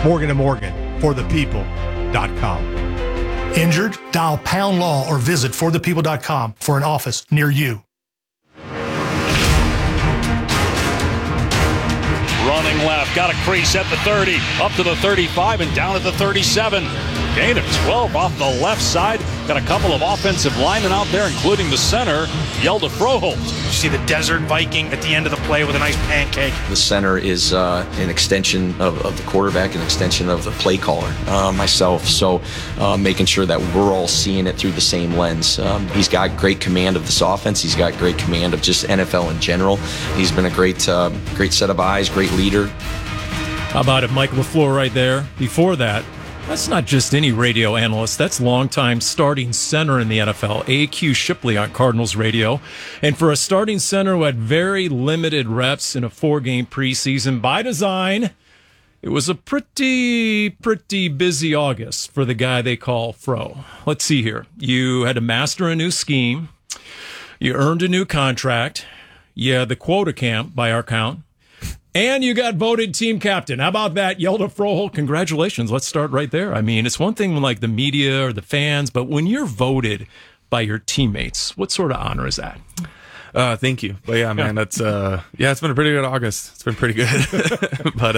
Morgan & Morgan, forthepeople.com. Injured? Dial pound law or visit forthepeople.com for an office near you. Running left, got a crease at the 30, up to the 35 and down at the 37. Gain of 12 off the left side. Got a couple of offensive linemen out there, including the center, Hjalte Froholt. You see the Desert Viking at the end of the play with a nice pancake. The center is an extension of the quarterback, an extension of the play caller, myself. So making sure that we're all seeing it through the same lens. He's got great command of this offense. He's got great command of just NFL in general. He's been a great set of eyes, great leader. How about it, Mike LaFleur right there? Before that, that's not just any radio analyst. That's longtime starting center in the NFL, A.Q. Shipley on Cardinals radio. And for a starting center who had very limited reps in a 4-game preseason by design, it was a pretty busy August for the guy they call Fro. Let's see here. You had to master a new scheme. You earned a new contract. You had the quota camp by our count. And you got voted team captain. How about that, Hjalte Froholt? Congratulations. Let's start right there. I mean, it's one thing when like the media or the fans, but when you're voted by your teammates, what sort of honor is that? Thank you. But yeah, man, that's it's been a pretty good August. It's been pretty good. But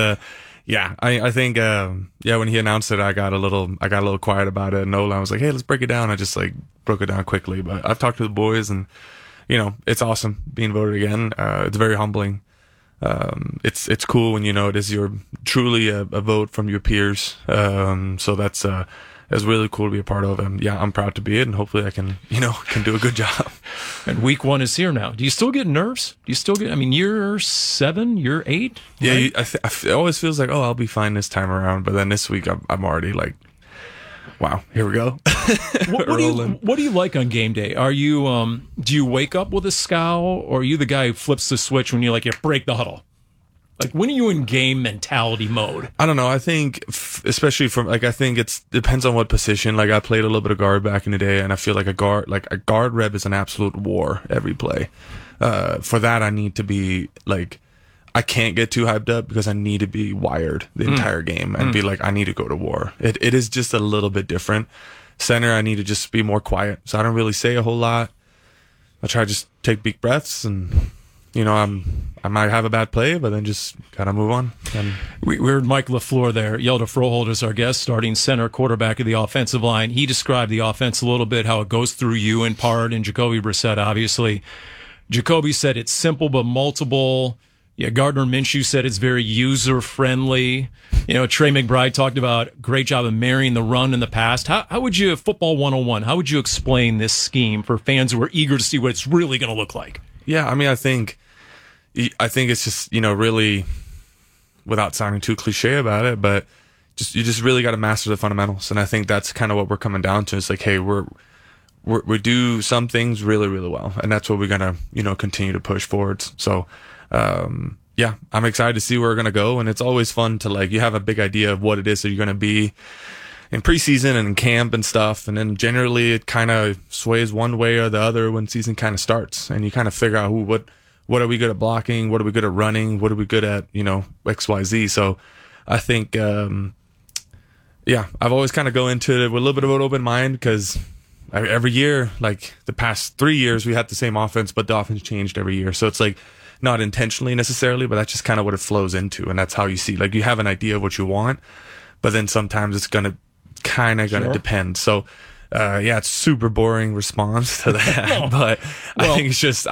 I think when he announced it, I got a little quiet about it. And Nolan was like, "Hey, let's break it down." I just like broke it down quickly. But I've talked to the boys, and it's awesome being voted again. It's very humbling. It's cool when it is truly a vote from your peers. So that's really cool to be a part of, and I'm proud to be it, and hopefully I can do a good job. And week 1 is here now. Do you still get nerves? Do you still get? I mean, you're 7, you're 8. Yeah, right? it always feels like, I'll be fine this time around, but then this week I'm already like, wow, here we go. What do you like on game day? Are you do you wake up with a scowl, or are you the guy who flips the switch when you break the huddle? Like, when are you in game mentality mode? I don't know. I think, especially I think it depends on what position. Like, I played a little bit of guard back in the day, and I feel like a guard rep is an absolute war every play. For that, I need to be I can't get too hyped up because I need to be wired the entire game and be I need to go to war. It is just a little bit different. Center, I need to just be more quiet. So I don't really say a whole lot. I try to just take big breaths, and I might have a bad play, but then just gotta move on. And we heard Mike LaFleur there. Hjalte Froholt is our guest, starting center, quarterback of the offensive line. He described the offense a little bit, how it goes through you in part, and Jacoby Brissett, obviously. Jacoby said it's simple but multiple. Yeah, Gardner Minshew said it's very user-friendly. Trey McBride talked about great job of marrying the run in the past. How would you, Football 101, how would you explain this scheme for fans who are eager to see what it's really going to look like? Yeah, I mean, I think it's just, really, without sounding too cliche about it, but you just really got to master the fundamentals. And I think that's kind of what we're coming down to. It's like, hey, we do some things really, really well. And that's what we're going to, continue to push forwards. So, I'm excited to see where we're going to go. And it's always fun to you have a big idea of what it is that you're going to be in preseason and in camp and stuff. And then generally it kind of sways one way or the other when season kind of starts, and you kind of figure out what are we good at blocking? What are we good at running? What are we good at, X, Y, Z. So I think, I've always kind of go into it with a little bit of an open mind, because every year, the past 3 years, we had the same offense, but the offense changed every year. So it's not intentionally necessarily, but that's just kind of what it flows into. And that's how you see, you have an idea of what you want, but then sometimes it's going to depend. So, it's super boring response to that, but I think it's just,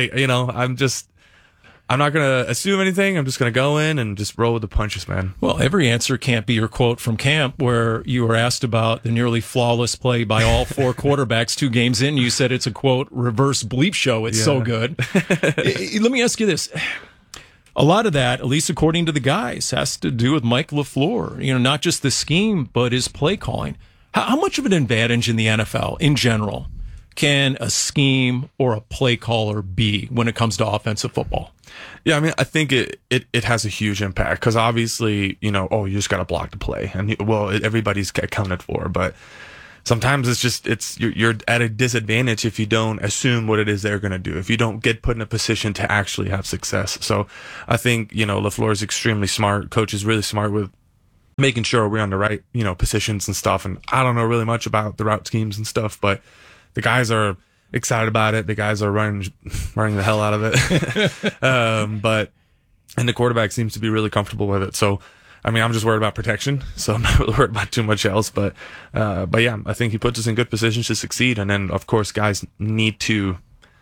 I'm not going to assume anything. I'm just going to go in and just roll with the punches, man. Well, every answer can't be your quote from camp, where you were asked about the nearly flawless play by all 4 quarterbacks 2 games in. You said it's a, quote, reverse bleep show. It's so good. Let me ask you this. A lot of that, at least according to the guys, has to do with Mike LaFleur. Not just the scheme, but his play calling. How much of an advantage in the NFL in general can a scheme or a play caller be when it comes to offensive football? Yeah, I mean, I think it has a huge impact, because obviously, you just got to block the play, and everybody's accounted for, but sometimes you're at a disadvantage if you don't assume what it is they're going to do, if you don't get put in a position to actually have success. So I think, LaFleur is extremely smart. Coach is really smart with making sure we're on the right, positions and stuff. And I don't know really much about the route schemes and stuff, but the guys are excited about it. The guys are running the hell out of it. And the quarterback seems to be really comfortable with it. So, I mean, I'm just worried about protection, so I'm not really worried about too much else. But yeah, I think he puts us in good positions to succeed. And then, of course, guys need to,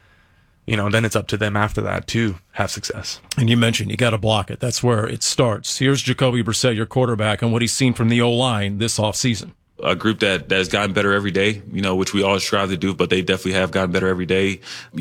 then it's up to them after that to have success. And you mentioned you got to block it. That's where it starts. Here's Jacoby Brissett, your quarterback, and what he's seen from the O-line this offseason. A group that has gotten better every day, which we always strive to do, but they definitely have gotten better every day.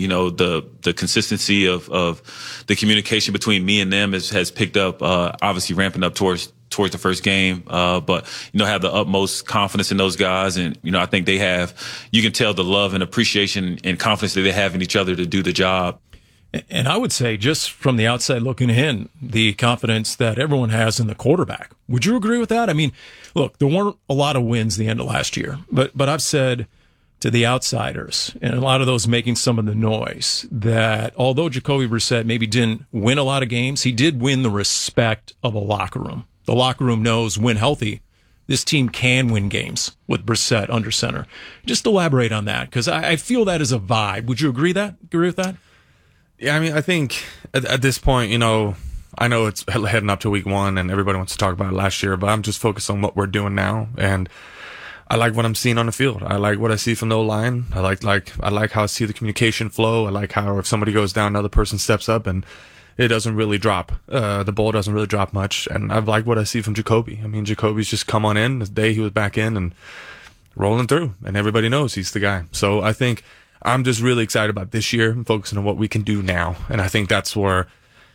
The consistency of the communication between me and them has picked up, obviously ramping up towards the first game. But have the utmost confidence in those guys. And, I think you can tell the love and appreciation and confidence that they have in each other to do the job. And I would say, just from the outside looking in, the confidence that everyone has in the quarterback. Would you agree with that? I mean, look, there weren't a lot of wins the end of last year, but I've said to the outsiders, and a lot of those making some of the noise, that although Jacoby Brissett maybe didn't win a lot of games, he did win the respect of a locker room. The locker room knows, when healthy, this team can win games with Brissett under center. Just elaborate on that, because I feel that is a vibe. Would you agree with that? Yeah, I mean, I think at this point, I know it's heading up to week 1 and everybody wants to talk about it last year, but I'm just focused on what we're doing now. And I like what I'm seeing on the field. I like what I see from the O-line. I like how I see the communication flow. I like how if somebody goes down, another person steps up and it doesn't really drop. The ball doesn't really drop much. And I like what I see from Jacoby. I mean, Jacoby's just come on in the day he was back in and rolling through, and everybody knows he's the guy. So I think I'm just really excited about this year and focusing on what we can do now. And I think that's where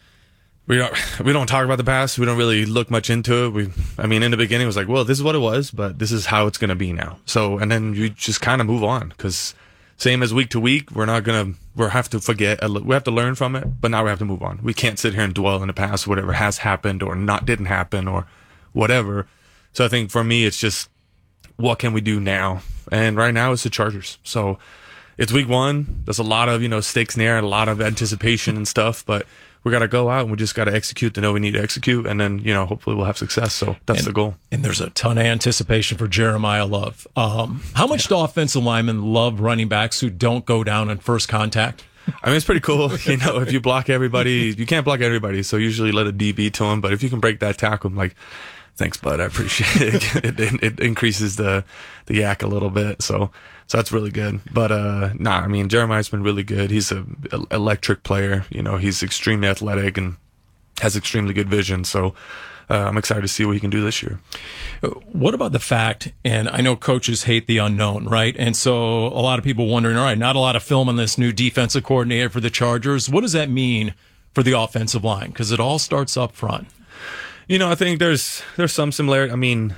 we don't talk about the past. We don't really look much into it. In the beginning it was like, well, this is what it was, but this is how it's going to be now. So, and then you just kind of move on, because same as week to week, we have to forget, we have to learn from it, but now we have to move on. We can't sit here and dwell in the past, whatever has happened or didn't happen or whatever. So I think for me, it's just, what can we do now? And right now it's the Chargers. So it's week 1. There's a lot of, stakes in the air, a lot of anticipation and stuff, but we got to go out and we just got to execute to know we need to execute. And then, hopefully we'll have success. So that's the goal. And there's a ton of anticipation for Jeremiah Love. How much do offensive linemen love running backs who don't go down in first contact? I mean, it's pretty cool. If you block everybody, you can't block everybody. So usually let a DB to him. But if you can break that tackle, I'm like, thanks, bud. I appreciate it. It increases the yak a little bit. So that's really good. But Jeremiah's been really good. He's an electric player. He's extremely athletic and has extremely good vision. So I'm excited to see what he can do this year. What about the fact, and I know coaches hate the unknown, right? And so a lot of people wondering, all right, not a lot of film on this new defensive coordinator for the Chargers. What does that mean for the offensive line? Because it all starts up front. I think there's some similarity. I mean,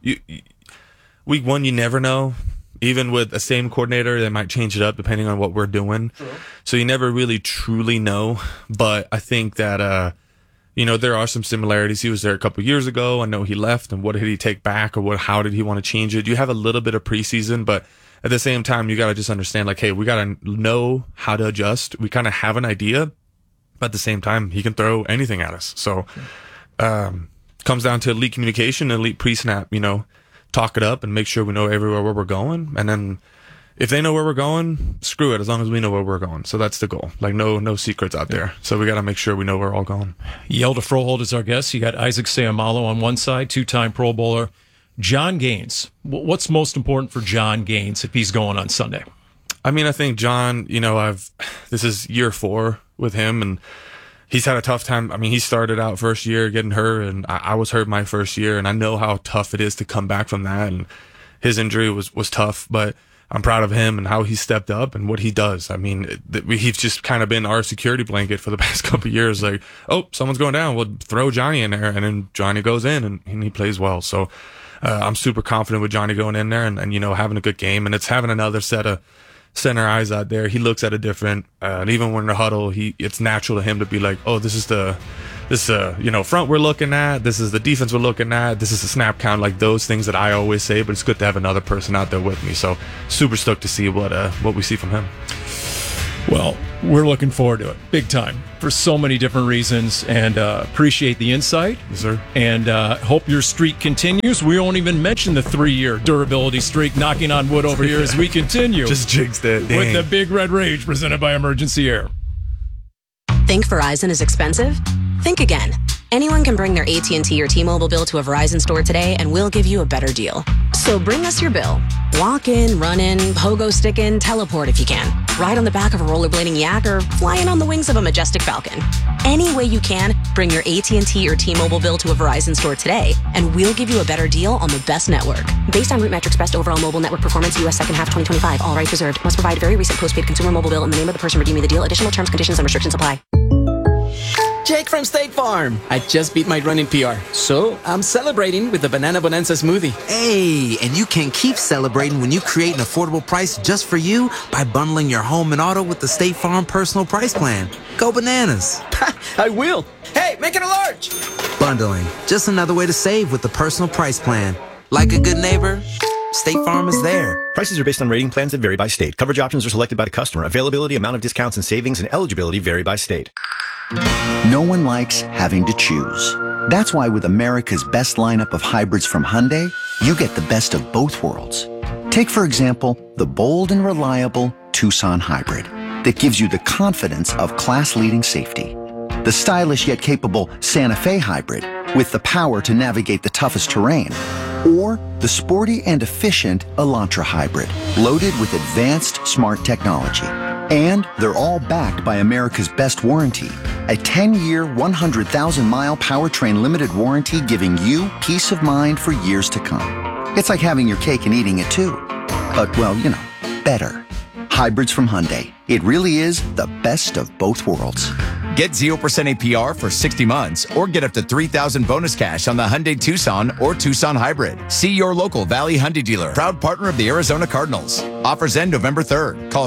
week 1, you never know. Even with the same coordinator, they might change it up depending on what we're doing. True. So you never really truly know. But I think that, there are some similarities. He was there a couple of years ago. I know he left, and what did he take back, or how did he want to change it? You have a little bit of preseason, but at the same time, you got to just understand, like, hey, we got to know how to adjust. We kind of have an idea, but at the same time, he can throw anything at us. So, comes down to elite communication, elite pre-snap, talk it up and make sure we know everywhere where we're going. And then if they know where we're going, screw it, as long as we know where we're going. So that's the goal. Like, no secrets out there. So we got to make sure we know where we're all going. Yelda Froholt is our guest. You got Isaac Seumalo on one side, 2-time Pro Bowler. John Gaines. What's most important for John Gaines if he's going on Sunday? I mean, I think John, this is year 4 with him, and he's had a tough time. I mean, he started out first year getting hurt, and I was hurt my first year, and I know how tough it is to come back from that. And his injury was tough, but I'm proud of him and how he stepped up and what he does. I mean, he's just kind of been our security blanket for the past couple of years. Like, oh, someone's going down, we'll throw Johnny in there, and then Johnny goes in and he plays well. So I'm super confident with Johnny going in there and having a good game. And it's having another set of center eyes out there. He looks at it different. And even when in the huddle, it's natural to him to be like, oh, this is the front we're looking at. This is the defense we're looking at. This is the snap count, like those things that I always say, but it's good to have another person out there with me. So super stoked to see what we see from him. Well, we're looking forward to it big time for so many different reasons, and appreciate the insight. Yes, sir. And hope your streak continues. We won't even mention the 3-year durability streak, knocking on wood over here as we continue. Just jinxed it. Dang. With the Big Red Rage presented by Emergency Air. Think Verizon is expensive? Think again. Anyone can bring their AT&T or T-Mobile bill to a Verizon store today, and we'll give you a better deal. So bring us your bill. Walk in, run in, pogo stick in, teleport if you can. Ride on the back of a rollerblading yak, or fly in on the wings of a majestic falcon. Any way you can, bring your AT&T or T-Mobile bill to a Verizon store today, and we'll give you a better deal on the best network. Based on Root Metrics Best Overall Mobile Network Performance, U.S. second half 2025. All rights reserved. Must provide very recent postpaid consumer mobile bill in the name of the person redeeming the deal. Additional terms, conditions, and restrictions apply. Jake from State Farm. I just beat my running PR, so I'm celebrating with the Banana Bonanza smoothie. Hey, and you can keep celebrating when you create an affordable price just for you by bundling your home and auto with the State Farm Personal Price Plan. Go bananas. I will. Hey, make it a large. Bundling, just another way to save with the Personal Price Plan. Like a good neighbor, State Farm is there. Prices are based on rating plans that vary by state. Coverage options are selected by the customer. Availability, amount of discounts and savings, and eligibility vary by state. No one likes having to choose. That's why with America's best lineup of hybrids from Hyundai, you get the best of both worlds. Take, for example, the bold and reliable Tucson Hybrid that gives you the confidence of class-leading safety. The stylish yet capable Santa Fe Hybrid with the power to navigate the toughest terrain. Or the sporty and efficient Elantra Hybrid, loaded with advanced smart technology. And they're all backed by America's best warranty, a 10-year, 100,000-mile powertrain limited warranty giving you peace of mind for years to come. It's like having your cake and eating it too. But, well, you know, better. Hybrids from Hyundai. It really is the best of both worlds. Get 0% APR for 60 months or get up to $3,000 bonus cash on the Hyundai Tucson or Tucson Hybrid. See your local Valley Hyundai dealer, proud partner of the Arizona Cardinals. Offers end November 3rd. Call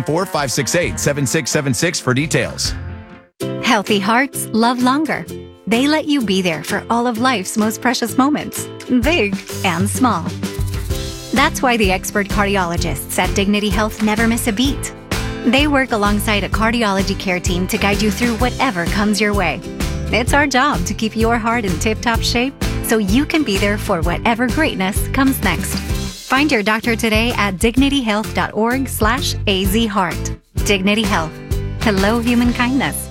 714-568-7676 for details. Healthy hearts love longer. They let you be there for all of life's most precious moments, big and small. That's why the expert cardiologists at Dignity Health never miss a beat. They work alongside a cardiology care team to guide you through whatever comes your way. It's our job to keep your heart in tip-top shape so you can be there for whatever greatness comes next. Find your doctor today at dignityhealth.org/azheart. Dignity Health. Hello, human kindness.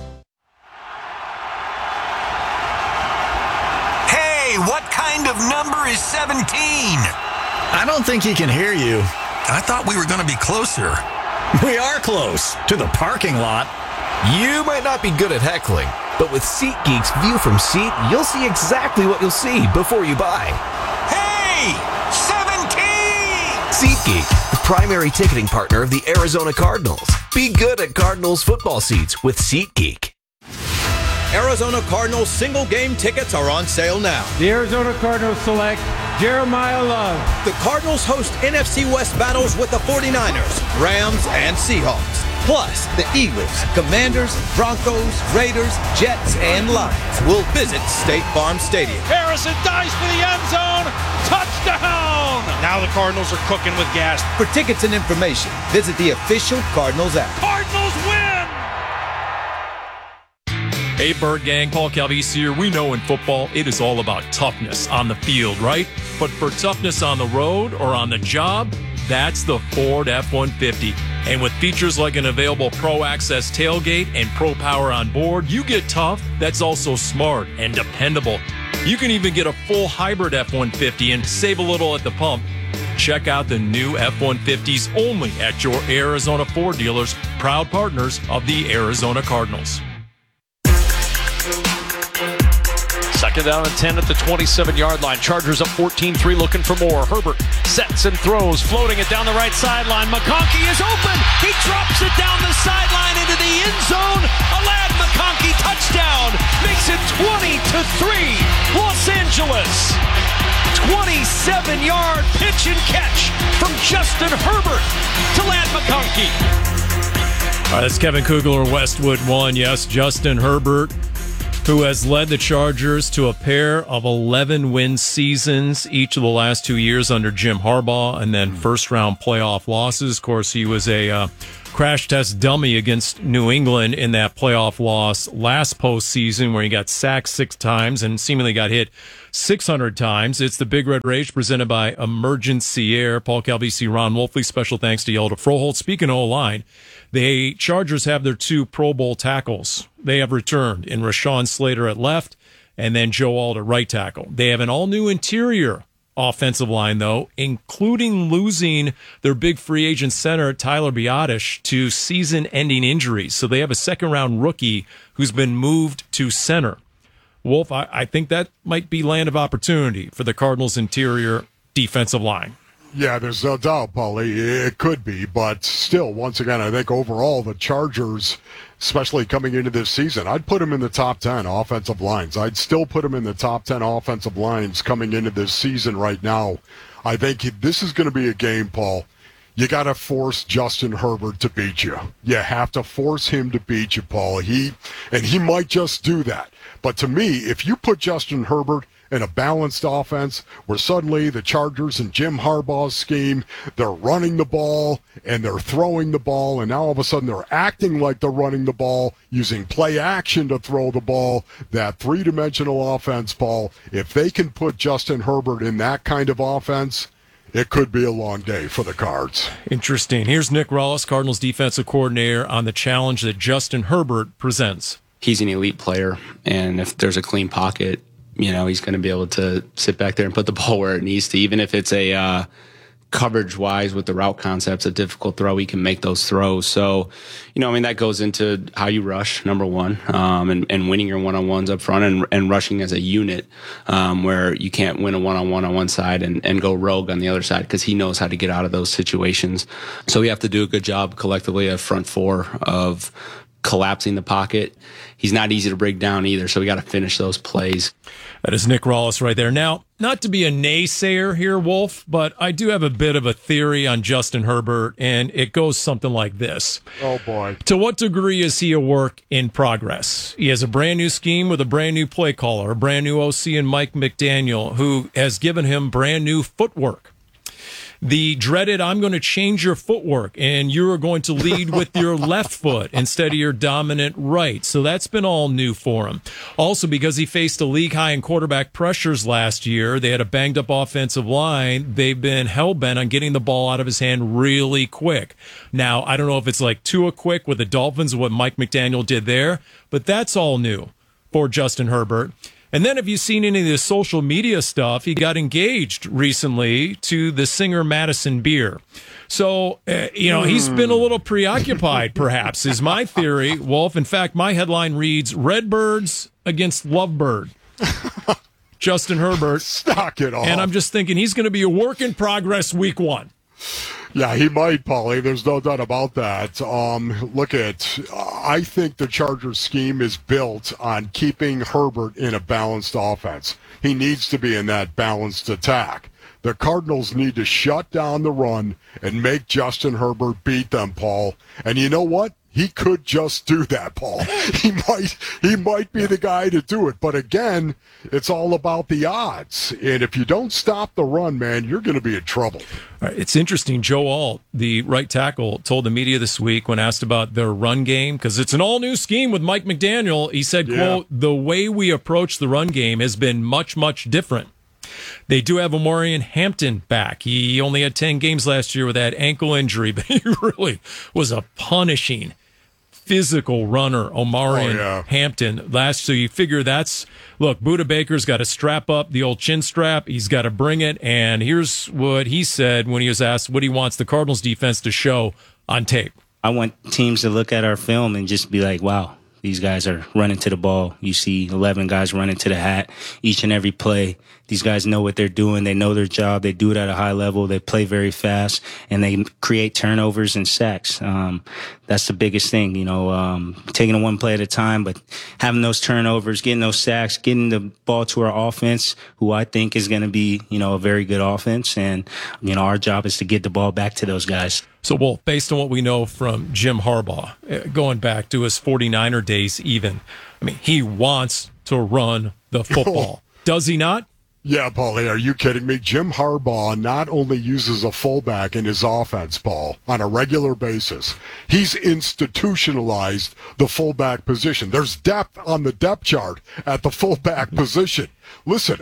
Hey, what kind of number is 17? I don't think he can hear you. I thought we were going to be closer. We are close to the parking lot. You might not be good at heckling, but with SeatGeek's View from Seat, you'll see exactly what you'll see before you buy. Hey! 17! SeatGeek, the primary ticketing partner of the Arizona Cardinals. Be good at Cardinals football seats with SeatGeek. Arizona Cardinals single game tickets are on sale now. The Arizona Cardinals select Jeremiah Love. The Cardinals host NFC West battles with the 49ers, Rams, and Seahawks. Plus, the Eagles, Commanders, Broncos, Raiders, Jets, and Lions will visit State Farm Stadium. Harrison dives for the end zone. Touchdown! Now the Cardinals are cooking with gas. For tickets and information, visit the official Cardinals app. Cardinals win! Hey, Bird Gang, Paul Calvisi here. We know in football, it is all about toughness on the field, right? But for toughness on the road or on the job, that's the Ford F-150. And with features like an available Pro Access tailgate and Pro Power on board, you get tough that's also smart and dependable. You can even get a full hybrid F-150 and save a little at the pump. Check out the new F-150s only at your Arizona Ford dealers, proud partners of the Arizona Cardinals. Second down and 10 at the 27-yard line. Chargers up 14-3, looking for more. Herbert sets and throws, floating it down the right sideline. McConkey is open. He drops it down the sideline into the end zone. Alad McConkey touchdown. Makes it 20-3. Los Angeles. 27-yard pitch and catch from Justin Herbert to Ladd McConkey. All right, that's Kevin Kugler, Westwood One. Yes, Justin Herbert, who has led the Chargers to a pair of 11-win seasons each of the last 2 years under Jim Harbaugh, and then first-round playoff losses. Of course, he was a crash test dummy against New England in that playoff loss last postseason where he got sacked 6 times and seemingly got hit 600 times. It's the Big Red Rage presented by Emergency Air. Paul Calvisi, Ron Wolfley. Special thanks to Yelda Froholt. Speaking of O-line, the Chargers have their 2 Pro Bowl tackles. They have returned in Rashawn Slater at left and then Joe Alt at right tackle. They have an all-new interior offensive line, though, including losing their big free agent center, Tyler Biadasz, to season-ending injuries. So they have a second-round rookie who's been moved to center. Wolf, I think that might be land of opportunity for the Cardinals' interior defensive line. Yeah, there's no doubt, Paulie. It could be, but still, once again, I think overall the Chargers, especially coming into this season, I'd put them in the top 10 offensive lines. I'd still put them in the top 10 offensive lines coming into this season right now. I think this is going to be a game, Paul. You got to force Justin Herbert to beat you. You have to force him to beat you, Paul. He might just do that. But to me, if you put Justin Herbert in a balanced offense where suddenly the Chargers and Jim Harbaugh's scheme, they're running the ball and they're throwing the ball, and now all of a sudden they're acting like they're running the ball, using play action to throw the ball, that three-dimensional offense, Paul, if they can put Justin Herbert in that kind of offense, it could be a long day for the Cards. Interesting. Here's Nick Rollis, Cardinals defensive coordinator, on the challenge that Justin Herbert presents. He's an elite player, and if there's a clean pocket, he's going to be able to sit back there and put the ball where it needs to. Even if it's a coverage-wise with the route concepts, a difficult throw, he can make those throws. So, that goes into how you rush, number one, and winning your one-on-ones up front and rushing as a unit, where you can't win a one-on-one on one side and go rogue on the other side because he knows how to get out of those situations. So we have to do a good job collectively, a front four, of collapsing the pocket. He's not easy to break down either, so we got to finish those plays. That is Nick Rollis right there. Now, not to be a naysayer here, Wolf, but I do have a bit of a theory on Justin Herbert, and it goes something like this. Oh, boy. To what degree is he a work in progress? He has a brand new scheme with a brand new play caller, a brand new OC in Mike McDaniel, who has given him brand new footwork. The dreaded, I'm going to change your footwork, and you are going to lead with your left foot instead of your dominant right. So that's been all new for him. Also, because he faced a league high in quarterback pressures last year, they had a banged-up offensive line. They've been hell-bent on getting the ball out of his hand really quick. Now, I don't know if it's like Tua quick with the Dolphins, what Mike McDaniel did there, but that's all new for Justin Herbert. And then have you seen any of the social media stuff? He got engaged recently to the singer Madison Beer. So, he's been a little preoccupied, perhaps, is my theory, Wolf. In fact, my headline reads, Redbirds against Lovebird. Justin Herbert. Knock it off. And I'm just thinking he's going to be a work in progress week 1. Yeah, he might, Paulie. There's no doubt about that. I think the Chargers scheme is built on keeping Herbert in a balanced offense. He needs to be in that balanced attack. The Cardinals need to shut down the run and make Justin Herbert beat them, Paul. And you know what? He could just do that, Paul. He might be the guy to do it. But again, it's all about the odds. And if you don't stop the run, man, you're going to be in trouble. All right, it's interesting. Joe Alt, the right tackle, told the media this week when asked about their run game, because it's an all-new scheme with Mike McDaniel. He said, quote, the way we approach the run game has been much, much different. They do have Omarion Hampton back. He only had 10 games last year with that ankle injury, but he really was a punishing physical runner, Omarion Hampton. So you figure Budda Baker's got to strap up the old chin strap. He's got to bring it. And here's what he said when he was asked what he wants the Cardinals defense to show on tape. I want teams to look at our film and just be like, wow, these guys are running to the ball. You see 11 guys running to the hat each and every play. These guys know what they're doing. They know their job. They do it at a high level. They play very fast, and they create turnovers and sacks. That's the biggest thing, taking it one play at a time, but having those turnovers, getting those sacks, getting the ball to our offense, who I think is going to be, a very good offense. And, our job is to get the ball back to those guys. So, Wolf, based on what we know from Jim Harbaugh, going back to his 49er days even, he wants to run the football. Does he not? Yeah, Paulie, are you kidding me? Jim Harbaugh not only uses a fullback in his offense, Paul, on a regular basis, he's institutionalized the fullback position. There's depth on the depth chart at the fullback position. Listen,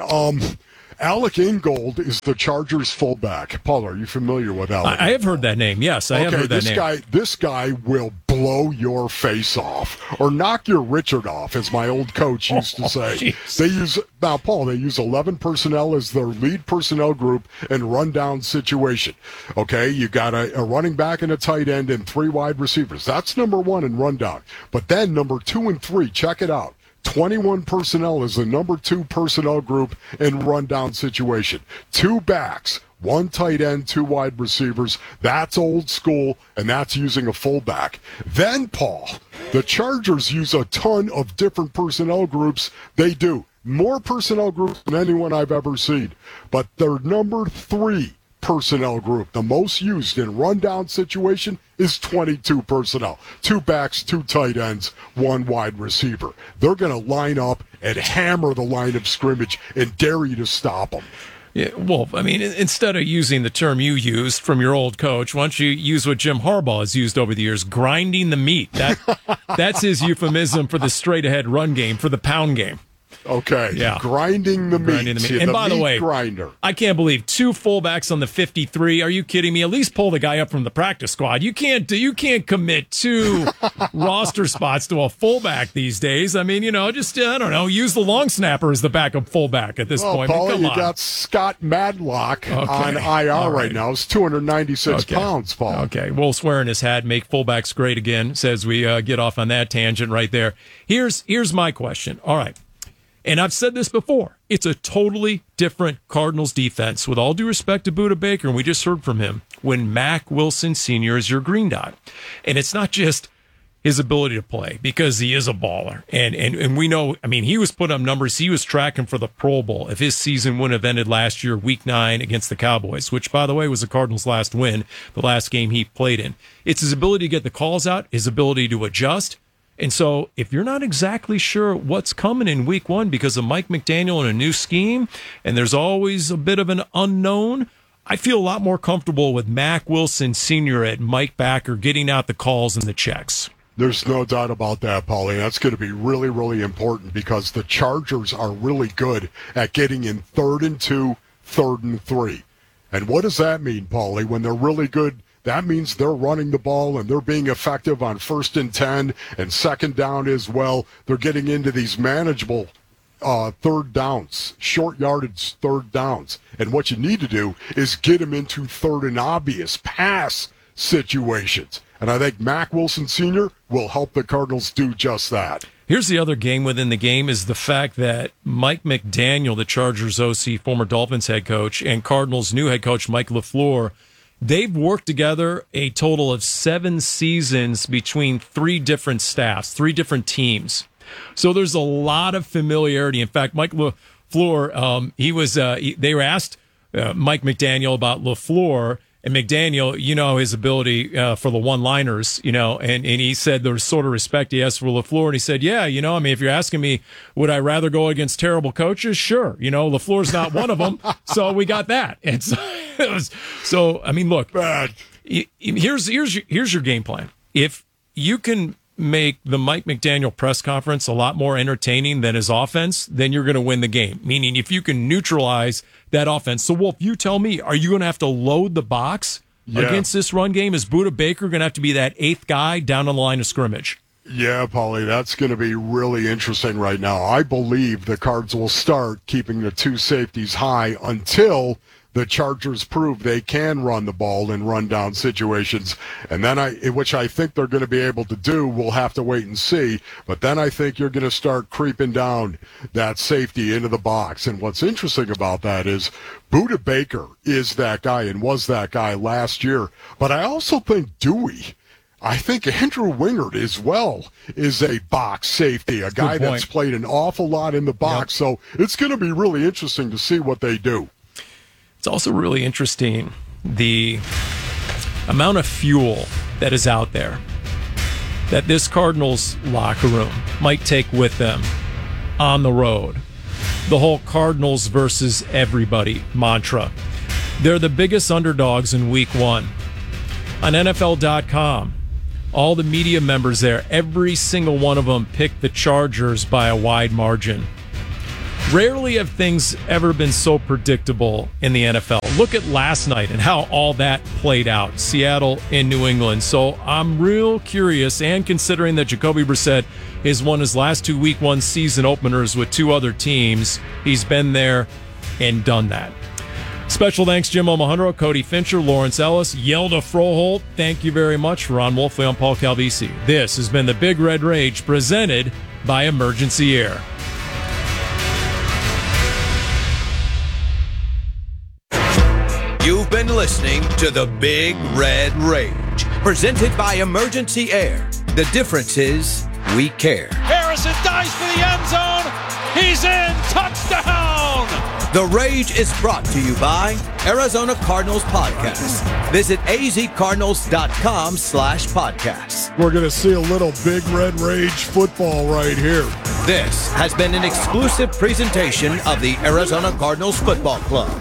Alec Ingold is the Chargers fullback. Paul, are you familiar with Alec? I have heard that name. Yes, I have heard that name. This guy will blow your face off or knock your Richard off, as my old coach used to say. Geez. They use 11 personnel as their lead personnel group in rundown situation. Okay, you got a running back and a tight end and 3 wide receivers. That's number 1 in rundown. But then number 2 and 3, check it out. 21 personnel is the number 2 personnel group in rundown situation. 2 backs, 1 tight end, 2 wide receivers. That's old school, and that's using a fullback. Then, Paul, the Chargers use a ton of different personnel groups. They do. More personnel groups than anyone I've ever seen. But their number 3 personnel group, the most used in rundown situation, is 22 personnel. 2 backs, 2 tight ends, 1 wide receiver. They're going to line up and hammer the line of scrimmage and dare you to stop them. Yeah, well, I mean, instead of using the term you used from your old coach, why don't you use what Jim Harbaugh has used over the years, grinding the meat. That's his euphemism for the straight-ahead run game, for the pound game. Okay. Yeah. Grinding the meat. And by the way, grinder. I can't believe 2 fullbacks on the 53. Are you kidding me? At least pull the guy up from the practice squad. You can't commit 2 roster spots to a fullback these days. I mean, just I don't know, use the long snapper as the backup fullback at this point. Paul, come you on. got Scott Madlock on IR right now. It's 296 pounds, Paul. Okay, we'll swear in his hat, make fullbacks great again, says we get off on that tangent right there. Here's my question. All right. And I've said this before. It's a totally different Cardinals defense. With all due respect to Budda Baker, and we just heard from him, when Mack Wilson Sr. is your green dot. And it's not just his ability to play, because he is a baller. And we know, I mean, he was put up numbers. He was tracking for the Pro Bowl if his season wouldn't have ended last year, Week 9 against the Cowboys, which, by the way, was the Cardinals' last win, the last game he played in. It's his ability to get the calls out, his ability to adjust. And so if you're not exactly sure what's coming in Week 1 because of Mike McDaniel and a new scheme, and there's always a bit of an unknown, I feel a lot more comfortable with Mack Wilson Sr. at Mike Backer getting out the calls and the checks. There's no doubt about that, Paulie. That's going to be really, really important because the Chargers are really good at getting in 3rd and 2, 3rd and 3. And what does that mean, Paulie, when they're really good? That means they're running the ball and they're being effective on 1st and 10 and 2nd down as well. They're getting into these manageable 3rd downs, short yardage 3rd downs. And what you need to do is get them into 3rd and obvious pass situations. And I think Mack Wilson Sr. will help the Cardinals do just that. Here's the other game within the game is the fact that Mike McDaniel, the Chargers OC, former Dolphins head coach, and Cardinals new head coach Mike LaFleur, they've worked together a total of 7 seasons between 3 different staffs, 3 different teams. So there's a lot of familiarity. In fact, Mike LaFleur, they were asked Mike McDaniel about LaFleur, and McDaniel, his ability for the one-liners, and he said there was sort of respect he asked for LaFleur, and he said, yeah, if you're asking me, would I rather go against terrible coaches? Sure. LaFleur's not one of them, so we got that. And so, look, here's your game plan. If you can make the Mike McDaniel press conference a lot more entertaining than his offense, then you're going to win the game. Meaning if you can neutralize that offense. So, Wolf, you tell me, are you going to have to load the box against this run game? Is Budda Baker going to have to be that 8th guy down on the line of scrimmage? Yeah, Paulie, that's going to be really interesting right now. I believe the Cards will start keeping the 2 safeties high until the Chargers prove they can run the ball in rundown situations. And then which I think they're going to be able to do, we'll have to wait and see. But then I think you're going to start creeping down that safety into the box. And what's interesting about that is Budda Baker is that guy and was that guy last year. But I also think I think Andrew Wingard as well is a box safety, a guy that's played an awful lot in the box. Yep. So it's going to be really interesting to see what they do. It's also really interesting the amount of fuel that is out there that this Cardinals locker room might take with them on the road the whole Cardinals versus everybody mantra. They're the biggest underdogs in week 1. On NFL.com, all the media members there, every single one of them picked the Chargers by a wide margin. Rarely have things ever been so predictable in the NFL. Look at last night and how all that played out. Seattle and New England. So I'm real curious, and considering that Jacoby Brissett has won his last 2 week 1 season openers with 2 other teams, he's been there and done that. Special thanks, Jim Omohundro, Cody Fincher, Lawrence Ellis, Yelda Froholt. Thank you very much. Ron Wolfley, I'm Paul Calvisi. This has been the Big Red Rage, presented by Emergency Air. You've been listening to the Big Red Rage, presented by Emergency Air. The difference is we care. Harrison dives for the end zone. He's in. Touchdown. The Rage is brought to you by Arizona Cardinals Podcast. Visit azcardinals.com/podcasts. We're going to see a little Big Red Rage football right here. This has been an exclusive presentation of the Arizona Cardinals Football Club.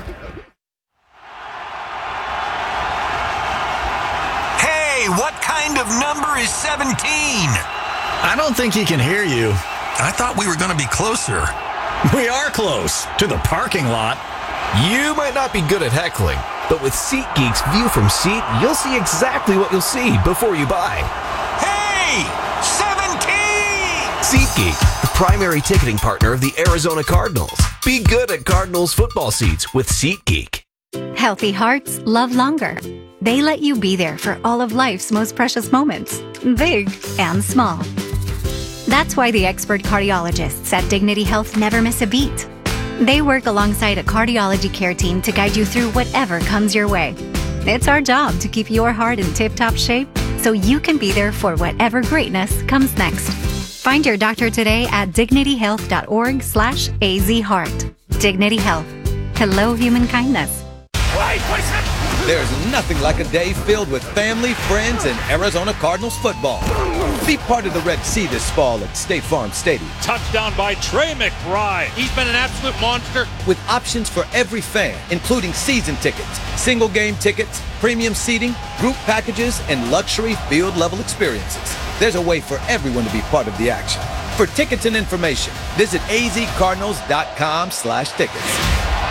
What kind of number is 17? I don't think he can hear you. I thought we were going to be closer. We are close to the parking lot. You might not be good at heckling, but with SeatGeek's view from seat, you'll see exactly what you'll see before you buy. Hey, 17! SeatGeek, the primary ticketing partner of the Arizona Cardinals. Be good at Cardinals football seats with SeatGeek. Healthy hearts love longer. They let you be there for all of life's most precious moments, big and small. That's why the expert cardiologists at Dignity Health never miss a beat. They work alongside a cardiology care team to guide you through whatever comes your way. It's our job to keep your heart in tip-top shape so you can be there for whatever greatness comes next. Find your doctor today at dignityhealth.org/azheart. Dignity Health. Hello, human kindness. There's nothing like a day filled with family, friends, and Arizona Cardinals football. Be part of the Red Sea this fall at State Farm Stadium. Touchdown by Trey McBride. He's been an absolute monster. With options for every fan, including season tickets, single game tickets, premium seating, group packages, and luxury field level experiences. There's a way for everyone to be part of the action. For tickets and information, visit azcardinals.com/tickets.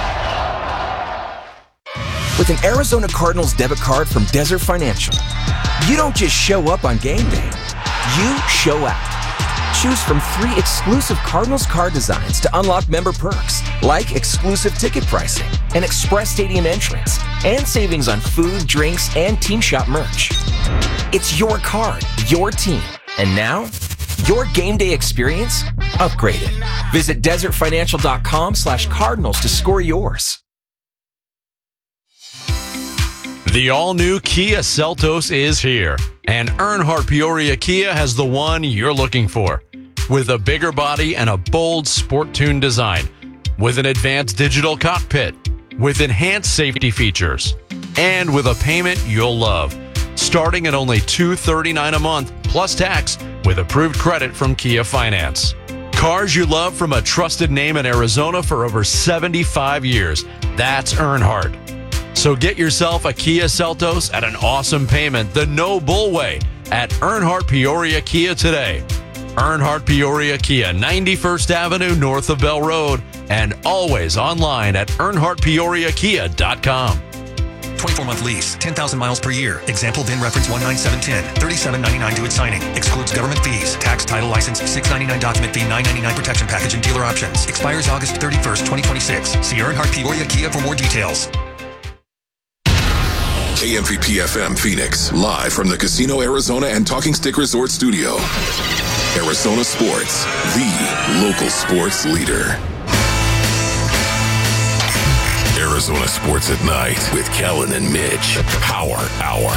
With an Arizona Cardinals debit card from Desert Financial, you don't just show up on game day, you show out. Choose from 3 exclusive Cardinals card designs to unlock member perks, like exclusive ticket pricing, an express stadium entrance, and savings on food, drinks, and team shop merch. It's your card, your team, and now, your game day experience upgraded. Visit desertfinancial.com/cardinals to score yours. The all-new Kia Seltos is here, and Earnhardt Peoria Kia has the one you're looking for. With a bigger body and a bold sport-tuned design, with an advanced digital cockpit, with enhanced safety features, and with a payment you'll love. Starting at only $239 a month, plus tax, with approved credit from Kia Finance. Cars you love from a trusted name in Arizona for over 75 years. That's Earnhardt. So get yourself a Kia Seltos at an awesome payment the no bull way at Earnhardt Peoria Kia today. Earnhardt Peoria Kia, 91st Avenue north of Bell Road, and always online at earnhardtpeoriakia.com. 24-month lease, 10,000 miles per year. Example VIN reference 19710. $37.99 due at signing. Excludes government fees. Tax, title, license, $699 document fee, $999 protection package and dealer options. Expires August 31st, 2026. See Earnhardt Peoria Kia for more details. KMVP FM Phoenix, live from the Casino Arizona and Talking Stick Resort Studio. Arizona Sports, the local sports leader. Arizona Sports at Night with Kellen and Mitch. Power Hour.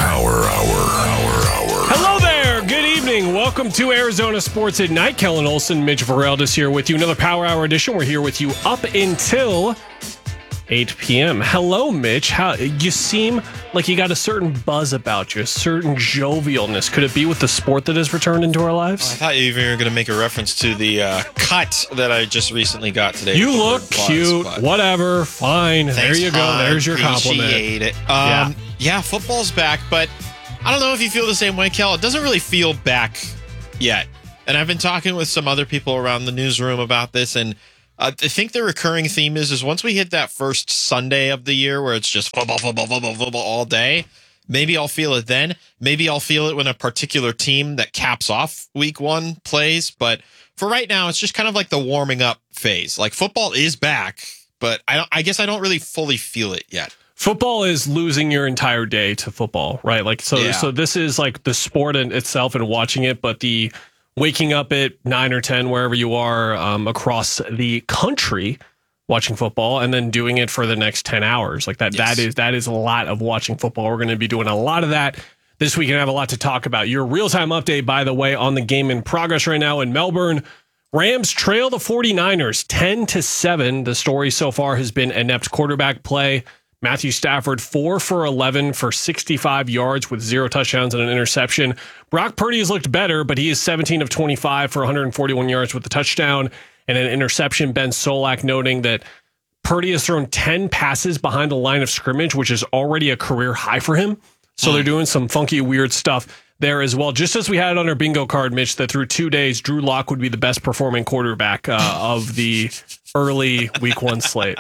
Hello there. Good evening. Welcome to Arizona Sports at Night. Kellen Olson, Mitch Vareldas here with you. Another Power Hour edition. We're here with you up until 8 p.m. Hello, Mitch. How you seem like you got a certain buzz about you, a certain jovialness. Could it be with the sport that has returned into our lives? I thought you were going to make a reference to the cut that I just recently got today. You look cute. Whatever. Fine. Thanks, there you go. hon. There's your compliment. Appreciate it. Yeah, football's back, but I don't know if you feel the same way, Kel. It doesn't really feel back yet. And I've been talking with some other people around the newsroom about this, and I think the recurring theme is once we hit that first Sunday of the year where it's just football all day, maybe I'll feel it then. Maybe I'll feel it when a particular team that caps off week one plays. But for right now, it's just kind of like the warming up phase. Like football is back, but I guess I don't really fully feel it yet. Football is losing your entire day to football, right? Like so this is like the sport in itself and watching it, but the waking up at 9 or 10, wherever you are across the country watching football and then doing it for the next 10 hours. Like that, Yes. that is a lot of watching football. We're going to be doing a lot of that this week and have a lot to talk about. Your real-time update, by the way, on the game in progress right now in Melbourne. Rams trail the 49ers 10-7. The story so far has been inept quarterback play. Matthew Stafford, 4 for 11 for 65 yards with 0 touchdowns and an interception. Brock Purdy has looked better, but he is 17 of 25 for 141 yards with a touchdown and an interception. Ben Solak noting that Purdy has thrown 10 passes behind the line of scrimmage, which is already a career high for him. So they're doing some funky, weird stuff there as well. Just as we had it on our bingo card, Mitch, that through 2 days, Drew Lock would be the best performing quarterback of the early week one slate.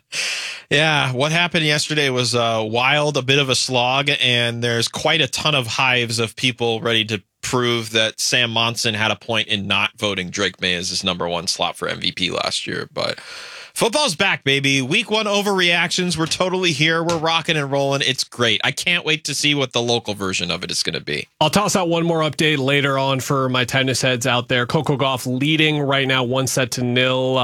Yeah, what happened yesterday was wild, a bit of a slog, and there's quite a ton of hives of people ready to prove that Sam Monson had a point in not voting Drake May as his number one slot for MVP last year. But football's back, baby. Week one overreactions. We're totally here. We're rocking and rolling. It's great. I can't wait to see what the local version of it is going to be. I'll toss out one more update later on for my tennis heads out there. Coco Gauff leading right now 1-0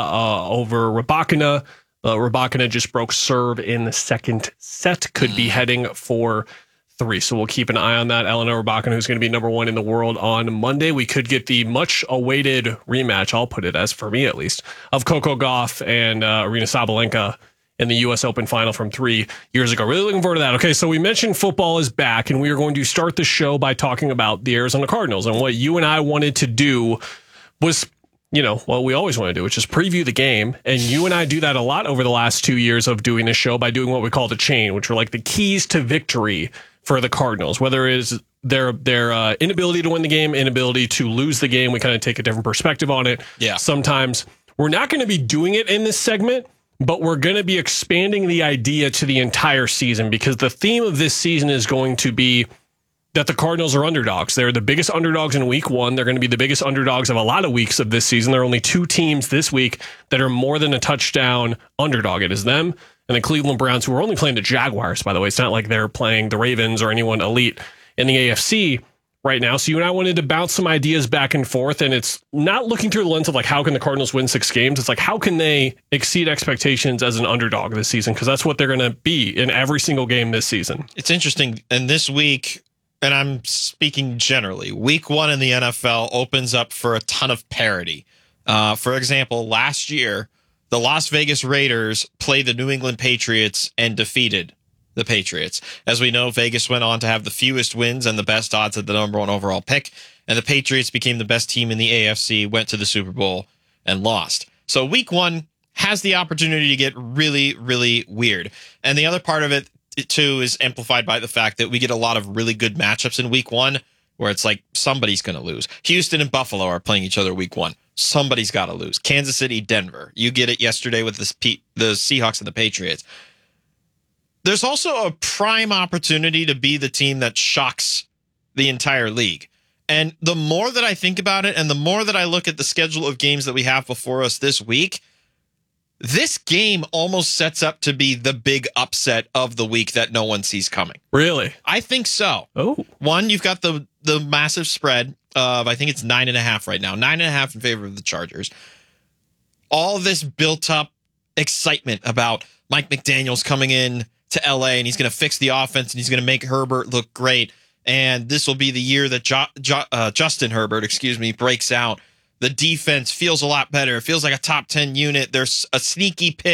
over Rybakina. Rybakina just broke serve in the second set. Could be heading for 3. So we'll keep an eye on that. Elena Rybakina, who's going to be number 1 in the world on Monday. We could get the much-awaited rematch, I'll put it as for me at least, of Coco Gauff and Aryna Sabalenka in the U.S. Open final from 3 years ago. Really looking forward to that. Okay, so we mentioned football is back, and we are going to start the show by talking about the Arizona Cardinals. And what you and I wanted to do was, what we always want to do, which is preview the game. And you and I do that a lot over the last 2 years of doing this show by doing what we call the chain, which are like the keys to victory for the Cardinals, whether it is their inability to win the game, inability to lose the game. We kind of take a different perspective on it. Yeah. Sometimes we're not going to be doing it in this segment, but we're going to be expanding the idea to the entire season because the theme of this season is going to be that the Cardinals are underdogs. They're the biggest underdogs in week one. They're going to be the biggest underdogs of a lot of weeks of this season. There are only 2 teams this week that are more than a touchdown underdog. It is them and the Cleveland Browns, who are only playing the Jaguars, by the way. It's not like they're playing the Ravens or anyone elite in the AFC right now. So you and I wanted to bounce some ideas back and forth, and it's not looking through the lens of like, how can the Cardinals win 6 games? It's like, how can they exceed expectations as an underdog this season? Because that's what they're going to be in every single game this season. It's interesting. And this week, and I'm speaking generally, week one in the NFL opens up for a ton of parity. For example, last year, the Las Vegas Raiders played the New England Patriots and defeated the Patriots. As we know, Vegas went on to have the fewest wins and the best odds at the number 1 overall pick, and the Patriots became the best team in the AFC, went to the Super Bowl, and lost. So week one has the opportunity to get really, really weird. And the other part of it, too, is amplified by the fact that we get a lot of really good matchups in week one where it's like somebody's going to lose. Houston and Buffalo are playing each other week one. Somebody's got to lose. Kansas City, Denver. You get it yesterday with the Seahawks and the Patriots. There's also a prime opportunity to be the team that shocks the entire league. And the more that I think about it and the more that I look at the schedule of games that we have before us this week, this game almost sets up to be the big upset of the week that no one sees coming. Really? I think so. Oh. One, you've got the massive spread of, I think it's 9.5 right now. 9.5 in favor of the Chargers. All this built up excitement about Mike McDaniels coming in to LA and he's going to fix the offense and he's going to make Herbert look great. And this will be the year that Justin Herbert, breaks out. The defense feels a lot better. It feels like a top 10 unit. There's a sneaky pick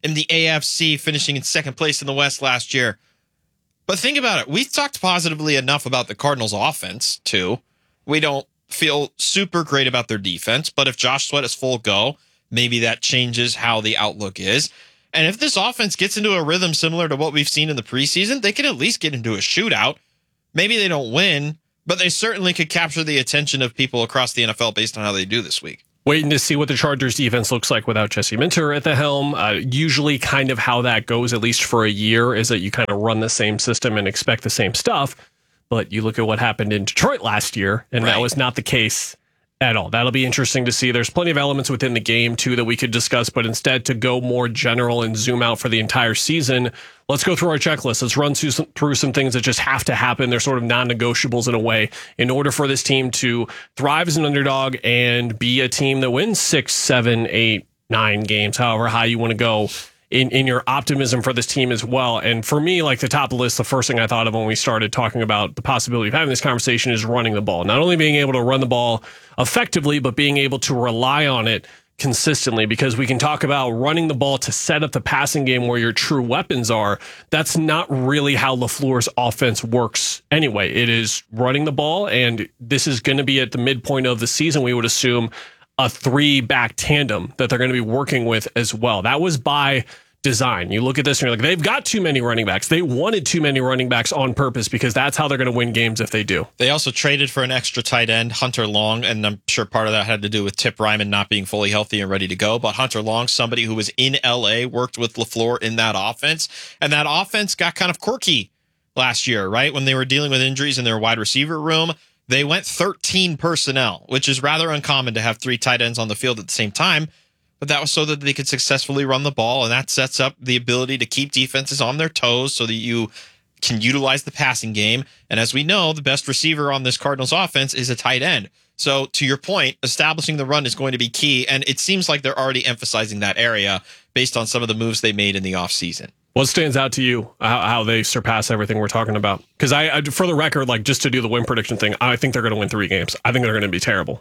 in the AFC, finishing in second place in the West last year. But think about it. We've talked positively enough about the Cardinals' offense, too. We don't feel super great about their defense, but if Josh Sweat is full go, maybe that changes how the outlook is. And if this offense gets into a rhythm similar to what we've seen in the preseason, they can at least get into a shootout. Maybe they don't win, but they certainly could capture the attention of people across the NFL based on how they do this week. Waiting to see what the Chargers defense looks like without Jesse Minter at the helm. Usually kind of how that goes, at least for a year, is that you kind of run the same system and expect the same stuff. But you look at what happened in Detroit last year, and that was not the case at all. That'll be interesting to see. There's plenty of elements within the game, too, that we could discuss. But instead, to go more general and zoom out for the entire season, let's go through our checklist. Let's run through some things that just have to happen. They're sort of non-negotiables in a way in order for this team to thrive as an underdog and be a team that wins 6, 7, 8, 9 games, however high you want to go in your optimism for this team as well. And for me, like the top of the list, the first thing I thought of when we started talking about the possibility of having this conversation is running the ball. Not only being able to run the ball effectively, but being able to rely on it consistently, because we can talk about running the ball to set up the passing game where your true weapons are. That's not really how LaFleur's offense works anyway. It is running the ball, and this is going to be at the midpoint of the season, we would assume, a 3-back tandem that they're going to be working with as well. That was by design. You look at this and you're like, they've got too many running backs. They wanted too many running backs on purpose because that's how they're going to win games if they do. They also traded for an extra tight end, Hunter Long, and I'm sure part of that had to do with Tip Ryman not being fully healthy and ready to go. But Hunter Long, somebody who was in LA, worked with LaFleur in that offense, and that offense got kind of quirky last year, right? When they were dealing with injuries in their wide receiver room, they went 13 personnel, which is rather uncommon to have 3 tight ends on the field at the same time. But that was so that they could successfully run the ball, and that sets up the ability to keep defenses on their toes so that you can utilize the passing game. And as we know, the best receiver on this Cardinals offense is a tight end. So to your point, establishing the run is going to be key, and it seems like they're already emphasizing that area based on some of the moves they made in the offseason. What stands out to you, how they surpass everything we're talking about? Because I, for the record, like just to do the win prediction thing, I think they're going to win 3 games. I think they're going to be terrible.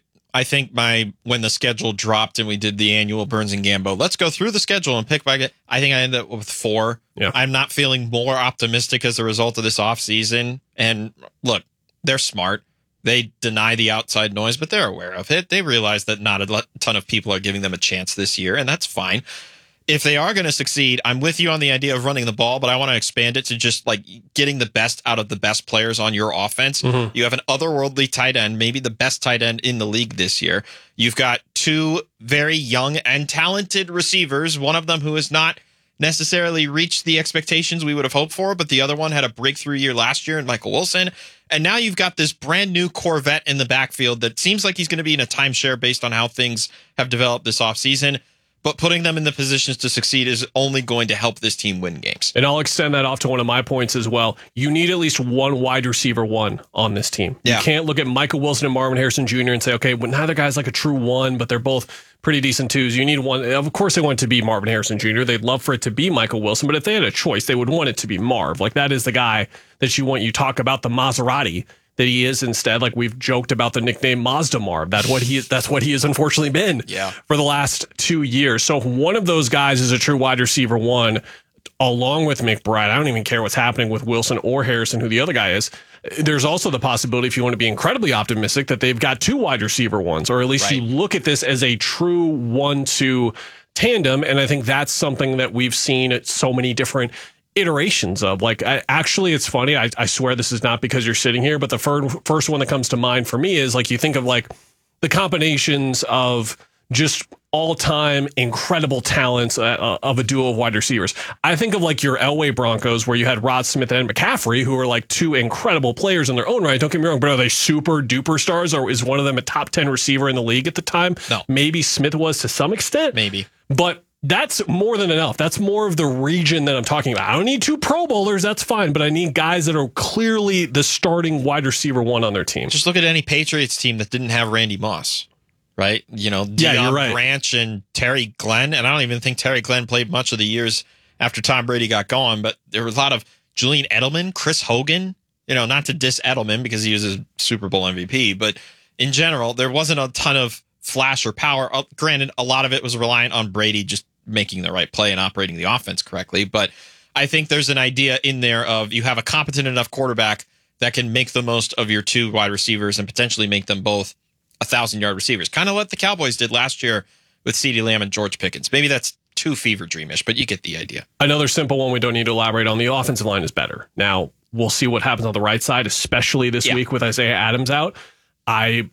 I think when the schedule dropped and we did the annual Burns and Gambo, let's go through the schedule and pick by. I think I ended up with 4. Yeah. I'm not feeling more optimistic as a result of this offseason. And look, they're smart. They deny the outside noise, but they're aware of it. They realize that not a ton of people are giving them a chance this year, and that's fine. If they are going to succeed, I'm with you on the idea of running the ball, but I want to expand it to just like getting the best out of the best players on your offense. Mm-hmm. You have an otherworldly tight end, maybe the best tight end in the league this year. You've got 2 very young and talented receivers, one of them who has not necessarily reached the expectations we would have hoped for, but the other one had a breakthrough year last year in Michael Wilson. And now you've got this brand new Corvette in the backfield that seems like he's going to be in a timeshare based on how things have developed this offseason. But putting them in the positions to succeed is only going to help this team win games. And I'll extend that off to one of my points as well. You need at least one wide receiver 1 on this team. Yeah. You can't look at Michael Wilson and Marvin Harrison Jr. and say, okay, well, neither guy's like a true 1, but they're both pretty decent 2s. You need one. Of course, they want it to be Marvin Harrison Jr. They'd love for it to be Michael Wilson, but if they had a choice, they would want it to be Marv. Like, that is the guy that you want. You talk about the Maserati that he is instead. Like, we've joked about the nickname Mazda Marv. That's what he has unfortunately been for the last 2 years. So if one of those guys is a true wide receiver 1, along with McBride, I don't even care what's happening with Wilson or Harrison, who the other guy is. There's also the possibility, if you want to be incredibly optimistic, that they've got 2 wide receiver 1s, or at least you look at this as a true 1-2 tandem. And I think that's something that we've seen at so many different iterations of. Like, actually, it's funny. I swear this is not because you're sitting here, but the first one that comes to mind for me is like, you think of like the combinations of just all-time incredible talents of a duo of wide receivers. I think of like your Elway Broncos, where you had Rod Smith and McCaffrey, who are like 2 incredible players in their own right. Don't get me wrong, but are they super duper stars, or is one of them a top 10 receiver in the league at the time? No. Maybe Smith was to some extent. Maybe. But that's more than enough. That's more of the region that I'm talking about. I don't need 2 Pro Bowlers. That's fine. But I need guys that are clearly the starting wide receiver 1 on their team. Just look at any Patriots team that didn't have Randy Moss, right? You know, Deion Branch and Terry Glenn. And I don't even think Terry Glenn played much of the years after Tom Brady got going. But there was a lot of Julian Edelman, Chris Hogan, you know, not to diss Edelman because he was a Super Bowl MVP. But in general, there wasn't a ton of flash or power. Granted, a lot of it was reliant on Brady just making the right play and operating the offense correctly. But I think there's an idea in there of you have a competent enough quarterback that can make the most of your two wide receivers and potentially make them both 1,000-yard receivers. Kind of what the Cowboys did last year with CeeDee Lamb and George Pickens. Maybe that's too fever dreamish, but you get the idea. Another simple one we don't need to elaborate on. The offensive line is better. Now, we'll see what happens on the right side, especially this week with Isaiah Adams out. I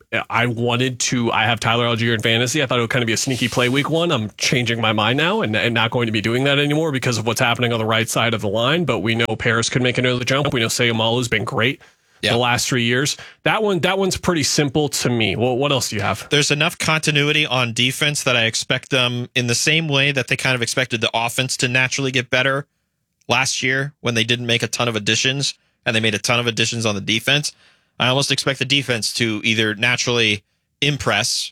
have Tyler Algier in fantasy. I thought it would kind of be a sneaky play week one. I'm changing my mind now and not going to be doing that anymore because of what's happening on the right side of the line. But we know Paris could make another jump. We know Sayamalu's been great the last 3 years. That one's pretty simple to me. Well, what else do you have? There's enough continuity on defense that I expect them in the same way that they kind of expected the offense to naturally get better last year when they didn't make a ton of additions and they made a ton of additions on the defense. I almost expect the defense to either naturally impress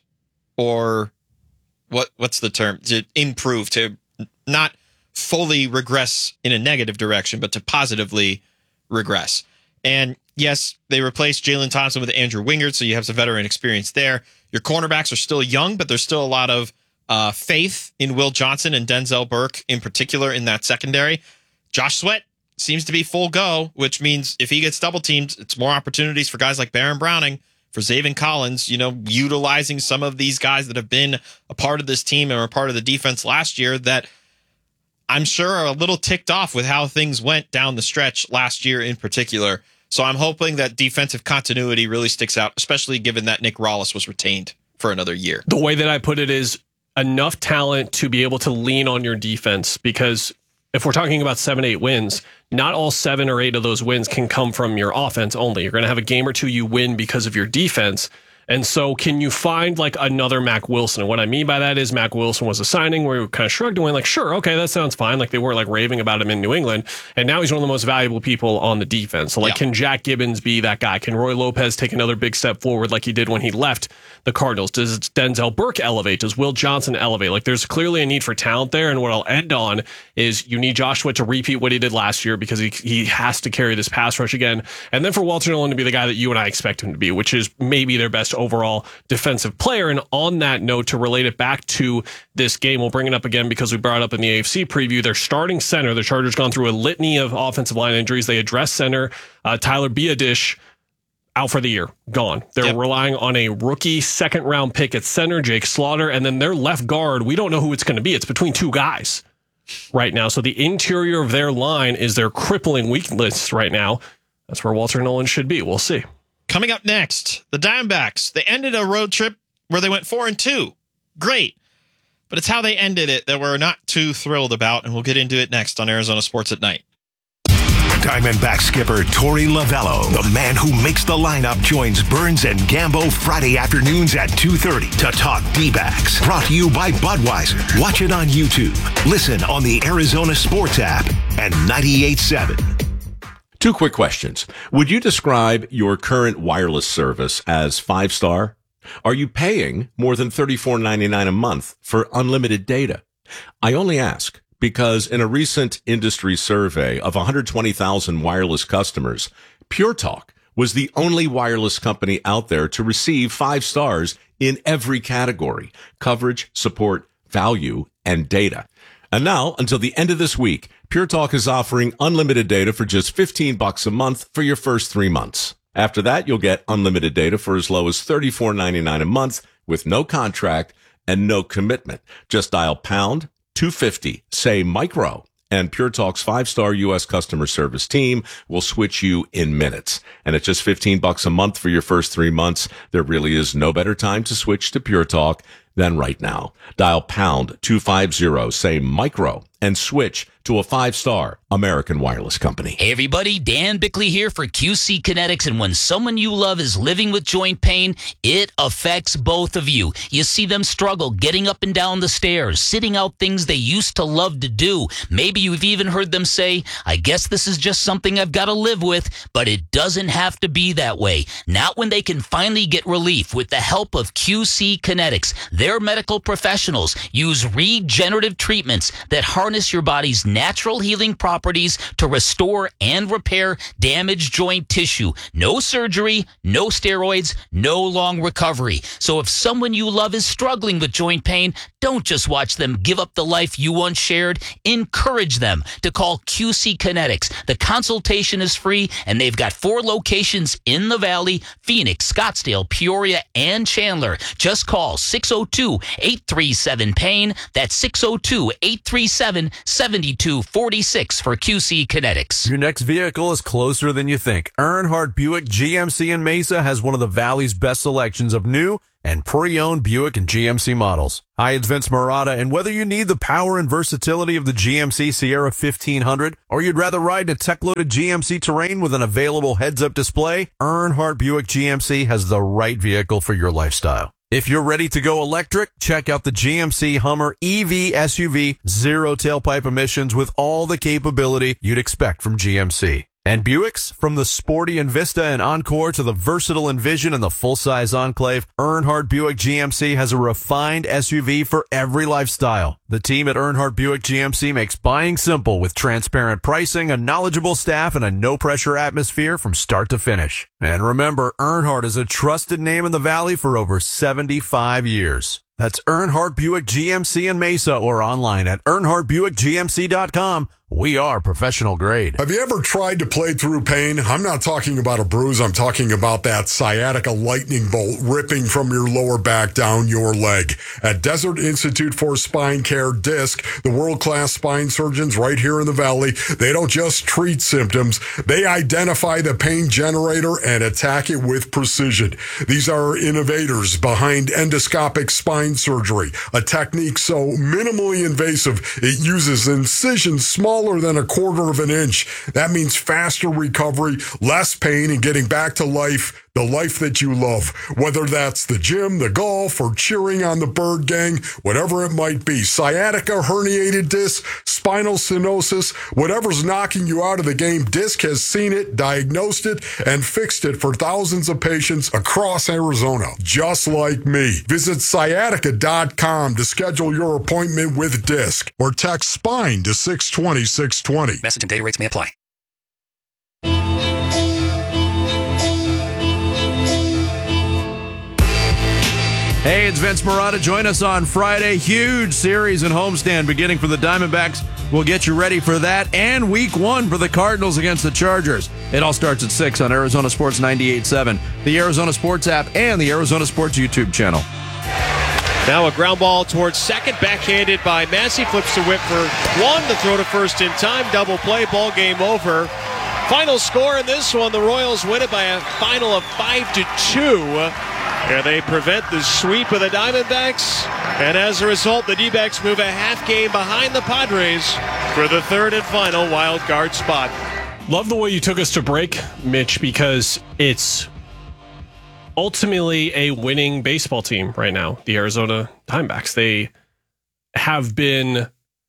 or what's the term? To improve, to not fully regress in a negative direction, but to positively regress. And yes, they replaced Jalen Thompson with Andrew Wingard, so you have some veteran experience there. Your cornerbacks are still young, but there's still a lot of faith in Will Johnson and Denzel Burke in particular in that secondary. Josh Sweat seems to be full go, which means if he gets double teamed, it's more opportunities for guys like Baron Browning, for Zaven Collins, utilizing some of these guys that have been a part of this team and were part of the defense last year that I'm sure are a little ticked off with how things went down the stretch last year in particular. So I'm hoping that defensive continuity really sticks out, especially given that Nick Rollis was retained for another year. The way that I put it is enough talent to be able to lean on your defense, because if we're talking about 7-8 wins, not all 7 or 8 of those wins can come from your offense only. You're going to have a game or two you win because of your defense. And so can you find like another Mack Wilson? And what I mean by that is Mack Wilson was a signing where we kind of shrugged and went like, sure, okay, that sounds fine. Like they weren't like raving about him in New England. And now he's one of the most valuable people on the defense. So like, can Jack Gibbons be that guy? Can Roy Lopez take another big step forward like he did when he left the Cardinals? Does Denzel Burke elevate? Does Will Johnson elevate? Like there's clearly a need for talent there. And what I'll end on is you need Joshua to repeat what he did last year because he has to carry this pass rush again. And then for Walter Nolen to be the guy that you and I expect him to be, which is maybe their best overall defensive player. And on that note, to relate it back to this game, we'll bring it up again because we brought it up in the AFC preview. Their starting center, the Chargers gone through a litany of offensive line injuries. They addressed center Tyler Biadasz out for the year, gone. They're relying on a rookie second-round pick at center, Jake Slaughter, and then their left guard, we don't know who it's going to be. It's between two guys right now. So the interior of their line is their crippling weakness right now. That's where Walter Nolen should be. We'll see. Coming up next, the Diamondbacks. They ended a road trip where they went 4-2. Great. But it's how they ended it that we're not too thrilled about, and we'll get into it next on Arizona Sports at Night. Diamondback skipper Torey Lovello, the man who makes the lineup, joins Burns and Gambo Friday afternoons at 2:30 to talk D-backs. Brought to you by Budweiser. Watch it on YouTube. Listen on the Arizona Sports app and 98.7. 2 quick questions. Would you describe your current wireless service as 5-star? Are you paying more than $34.99 a month for unlimited data? I only ask because in a recent industry survey of 120,000 wireless customers, Pure Talk was the only wireless company out there to receive 5 stars in every category: coverage, support, value, and data. And now, until the end of this week, Pure Talk is offering unlimited data for just $15 a month for your first 3 months. After that, you'll get unlimited data for as low as $34.99 a month with no contract and no commitment. Just dial pound 250, say micro, and Pure Talk's 5-star U.S. customer service team will switch you in minutes. And at just $15 a month for your first 3 months, there really is no better time to switch to Pure Talk than right now. Dial pound 250, say micro, and switch to a 5-star American wireless company. Hey everybody, Dan Bickley here for QC Kinetics, and when someone you love is living with joint pain, it affects both of you. You see them struggle getting up and down the stairs, sitting out things they used to love to do. Maybe you've even heard them say, I guess this is just something I've got to live with, but it doesn't have to be that way. Not when they can finally get relief with the help of QC Kinetics. Their medical professionals use regenerative treatments that harness your body's natural healing properties properties to restore and repair damaged joint tissue. No surgery, no steroids, no long recovery. So if someone you love is struggling with joint pain, don't just watch them give up the life you once shared. Encourage them to call QC Kinetics. The consultation is free, and they've got 4 locations in the Valley: Phoenix, Scottsdale, Peoria, and Chandler. Just call 602-837-PAIN. That's 602-837-7246 for QC Kinetics. Your next vehicle is closer than you think. Earnhardt Buick GMC in Mesa has one of the Valley's best selections of new and pre-owned Buick and GMC models. Hi, it's Vince Marotta, and whether you need the power and versatility of the GMC Sierra 1500 or you'd rather ride in a tech-loaded GMC Terrain with an available heads-up display, Earnhardt Buick GMC has the right vehicle for your lifestyle. If you're ready to go electric, check out the GMC Hummer EV SUV, 0 tailpipe emissions with all the capability you'd expect from GMC. And Buicks, from the sporty Envista and Encore to the versatile Envision and the full-size Enclave, Earnhardt Buick GMC has a refined SUV for every lifestyle. The team at Earnhardt Buick GMC makes buying simple with transparent pricing, a knowledgeable staff, and a no-pressure atmosphere from start to finish. And remember, Earnhardt is a trusted name in the Valley for over 75 years. That's Earnhardt Buick GMC in Mesa or online at EarnhardtBuickGMC.com. We are professional grade. Have you ever tried to play through pain? I'm not talking about a bruise. I'm talking about that sciatica lightning bolt ripping from your lower back down your leg. At Desert Institute for Spine Care, DISC, the world-class spine surgeons right here in the Valley, they don't just treat symptoms. They identify the pain generator and attack it with precision. These are innovators behind endoscopic spine surgery, a technique so minimally invasive it uses incisions smaller than a quarter of an inch. That means faster recovery, less pain, and getting back to life, the life that you love. Whether that's the gym, the golf, or cheering on the Bird Gang, whatever it might be. Sciatica, herniated disc, spinal stenosis, whatever's knocking you out of the game, DISC has seen it, diagnosed it, and fixed it for thousands of patients across Arizona, just like me. Visit sciatica.com to schedule your appointment with DISC or text SPINE to 620-620. Message and data rates may apply. Hey, it's Vince Marotta. Join us on Friday. Huge series in homestand beginning for the Diamondbacks. We'll get you ready for that and week 1 for the Cardinals against the Chargers. It all starts at 6 on Arizona Sports 98.7, the Arizona Sports app, and the Arizona Sports YouTube channel. Now a ground ball towards second, backhanded by Massey, flips to Whit for 1 to throw to first in time. Double play, ball game over. Final score in this one, the Royals win it by a final of 5-2. And they prevent the sweep of the Diamondbacks. And as a result, the D-backs move a half game behind the Padres for the third and final wild card spot. Love the way you took us to break, Mitch, because it's ultimately a winning baseball team right now, the Arizona Diamondbacks. They have been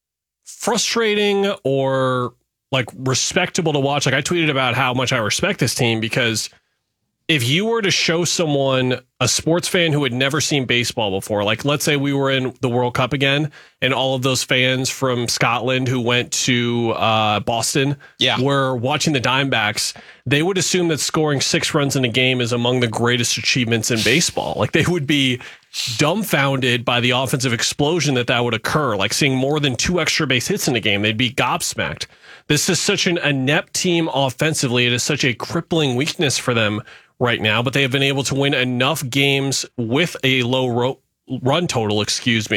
frustrating or like respectable to watch. Like I tweeted about how much I respect this team because if you were to show someone, a sports fan who had never seen baseball before, like let's say we were in the World Cup again and all of those fans from Scotland who went to Boston were watching the Diamondbacks, they would assume that scoring 6 runs in a game is among the greatest achievements in baseball. Like they would be dumbfounded by the offensive explosion that would occur, like seeing more than 2 extra base hits in a game. They'd be gobsmacked. This is such an inept team offensively. It is such a crippling weakness for them right now, but they have been able to win enough games with a low run total,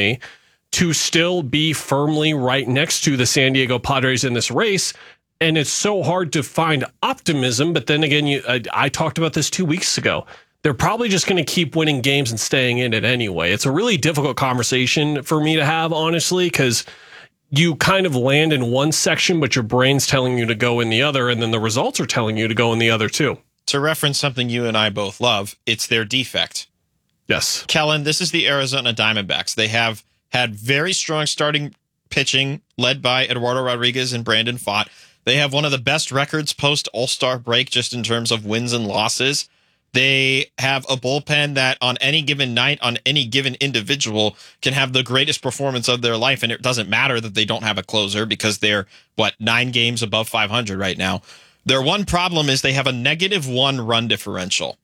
to still be firmly right next to the San Diego Padres in this race. And it's so hard to find optimism. But then again, I talked about this 2 weeks ago. They're probably just going to keep winning games and staying in it anyway. It's a really difficult conversation for me to have, honestly, because you kind of land in one section, but your brain's telling you to go in the other, and then the results are telling you to go in the other too. To reference something you and I both love, it's their defect. Yes. Kellen, this is the Arizona Diamondbacks. They have had very strong starting pitching led by Eduardo Rodriguez and Brandon Pfaadt. They have one of the best records post All-Star break just in terms of wins and losses. They have a bullpen that on any given night, on any given individual, can have the greatest performance of their life. And it doesn't matter that they don't have a closer because they're, 9 games above 500 right now. Their one problem is they have a -1 run differential.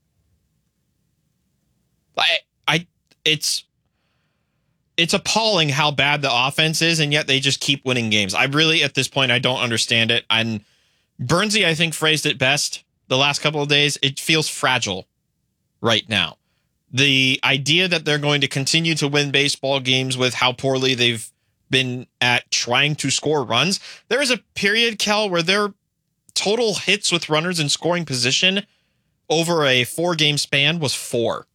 It's appalling how bad the offense is, and yet they just keep winning games. I really, at this point, I don't understand it. And Bernsey, I think, phrased it best the last couple of days. It feels fragile right now. The idea that they're going to continue to win baseball games with how poorly they've been at trying to score runs. There is a period, Kel, where their total hits with runners in scoring position over a 4-game span was 4.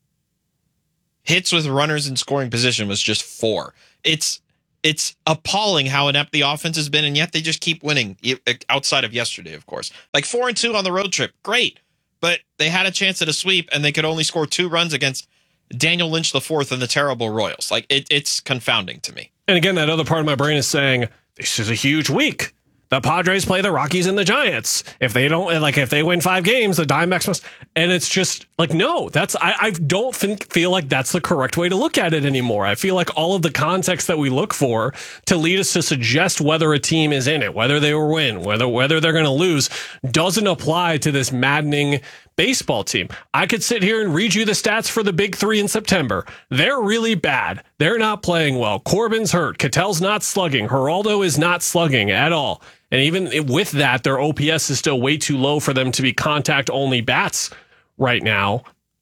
Hits with runners in scoring position was just 4. It's appalling how inept the offense has been, and yet they just keep winning, outside of yesterday, of course. Like 4-2 on the road trip, great. But they had a chance at a sweep, and they could only score 2 runs against Daniel Lynch IV and the terrible Royals. Like, it's confounding to me. And again, that other part of my brain is saying, this is a huge week. The Padres play the Rockies and the Giants. If they win 5 games, the Diamondbacks must. And it's just like, no, I don't feel like that's the correct way to look at it anymore. I feel like all of the context that we look for to lead us to suggest whether a team is in it, whether they will win, whether they're going to lose, doesn't apply to this maddening baseball team. I could sit here and read you the stats for the big 3 in September. They're really bad. They're not playing well. Corbin's hurt. Ketel's not slugging. Geraldo is not slugging at all. And even with that, their OPS is still way too low for them to be contact-only bats right now.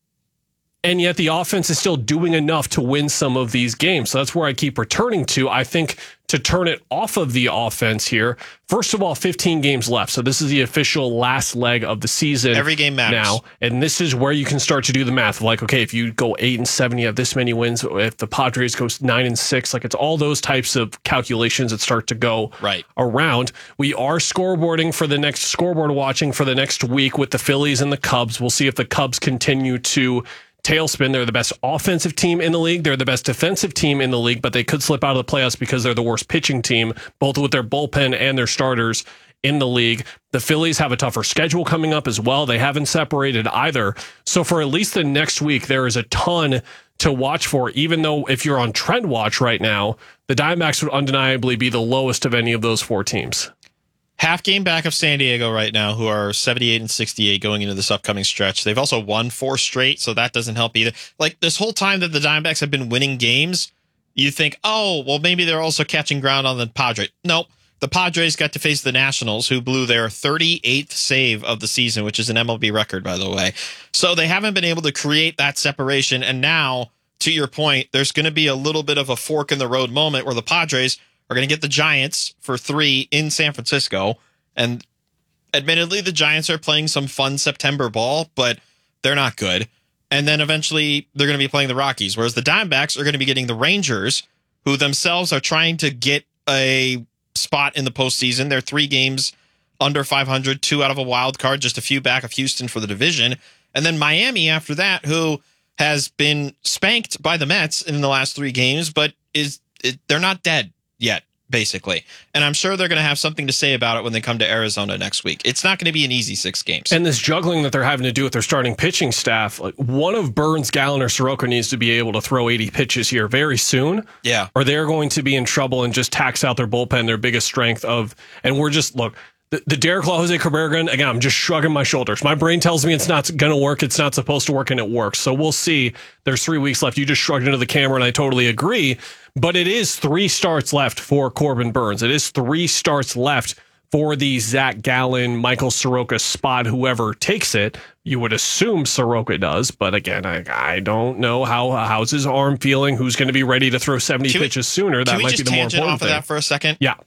And yet the offense is still doing enough to win some of these games. So that's where I keep returning to. I think to turn it off of the offense here, first of all, 15 games left. So this is the official last leg of the season. Every game matters now. And this is where you can start to do the math. Like, okay, if you go 8-7, you have this many wins. If the Padres go 9-6, like it's all those types of calculations that start to go around. We are scoreboarding for the next scoreboard watching for the next week with the Phillies and the Cubs. We'll see if the Cubs continue to tailspin. They're the best offensive team in the league. They're the best defensive team in the league, but they could slip out of the playoffs because they're the worst pitching team, both with their bullpen and their starters in the league. The Phillies have a tougher schedule coming up as well. They haven't separated either. So for at least the next week, there is a ton to watch for, even though if you're on trend watch right now, the Diamondbacks would undeniably be the lowest of any of those 4 teams. Half game back of San Diego right now, who are 78-68 going into this upcoming stretch. They've also won 4 straight, so that doesn't help either. Like this whole time that the Diamondbacks have been winning games, you think, oh, well, maybe they're also catching ground on the Padres. Nope. The Padres got to face the Nationals, who blew their 38th save of the season, which is an MLB record, by the way. So they haven't been able to create that separation. And now, to your point, there's going to be a little bit of a fork in the road moment where the Padres are going to get the Giants for 3 in San Francisco. And admittedly, the Giants are playing some fun September ball, but they're not good. And then eventually they're going to be playing the Rockies, whereas the Diamondbacks are going to be getting the Rangers, who themselves are trying to get a spot in the postseason. They're 3 games under 500, 2 out of a wild card, just a few back of Houston for the division. And then Miami after that, who has been spanked by the Mets in the last 3 games, but they're not dead yet, basically. And I'm sure they're going to have something to say about it when they come to Arizona next week. It's not going to be an easy 6 games. And this juggling that they're having to do with their starting pitching staff, like one of Burns, Gallen, or Soroka needs to be able to throw 80 pitches here very soon. Yeah. Or they're going to be in trouble and just tax out their bullpen, their biggest strength of, and we're just, look, the Derek Law, Jose Cabrera, again, I'm just shrugging my shoulders. My brain tells me it's not going to work. It's not supposed to work, and it works. So we'll see. There's 3 weeks left. You just shrugged into the camera, and I totally agree. But it is 3 starts left for Corbin Burns. It is 3 starts left for the Zach Gallen, Michael Soroka spot, whoever takes it. You would assume Soroka does, but again, I don't know how's his arm feeling, who's going to be ready to throw 70 pitches sooner. That might be the more important thing. Off of that for a second? Yeah.